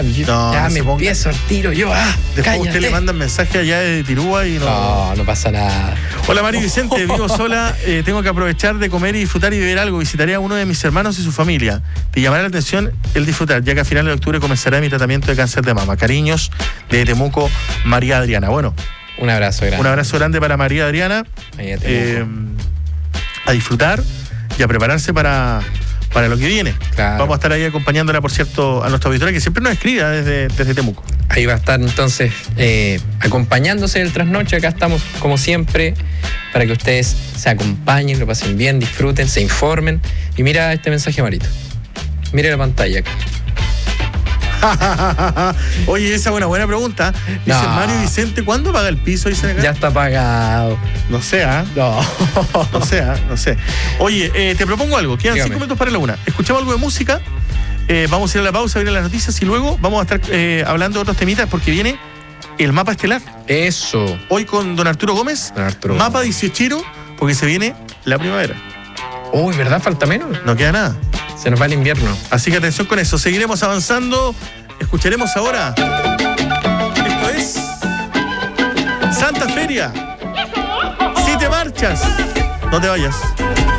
No, ya no me se ponga. empiezo al tiro yo. Después Cállate. usted le manda mensaje allá de Tirúa y no. No, no pasa nada. Hola Mario Vicente, vivo sola, tengo que aprovechar de comer y disfrutar y beber algo. Visitaré a uno de mis hermanos y su familia. Te llamará la atención el disfrutar, ya que a finales de octubre comenzará mi tratamiento de cáncer de mama. Cariños de Temuco, María Adriana. Bueno, Un abrazo grande. un abrazo grande para María Adriana. Ahí te A disfrutar y a prepararse para lo que viene. Claro. Vamos a estar ahí acompañándola, por cierto, a nuestra auditoría, que siempre nos escribe desde Temuco. Ahí va a estar entonces acompañándose del trasnoche. Acá estamos como siempre para que ustedes se acompañen, lo pasen bien, disfruten, se informen. Y mira este mensaje, Marito. Mira la pantalla acá. Oye, esa es una buena pregunta. Dice No. Mario Vicente, ¿cuándo paga el piso? Dice acá. Ya está pagado. No sé, ¿ah? No. No sé, ¿ah? No sé. Oye, te propongo algo. Quedan Dígame. 5 minutos para la una. Escuchamos algo de música. Vamos a ir a la pausa, a ver las noticias y luego vamos a estar hablando de otros temitas porque viene el mapa estelar. Eso. Hoy con don Arturo Gómez. Don Arturo Mapa Gómez. 18, porque se viene la primavera. Uy, ¿verdad? Falta menos. No queda nada. Se nos va el invierno. Así que atención con eso. Seguiremos avanzando. Escucharemos ahora. Esto es Santa Feria. Si te marchas, no te vayas.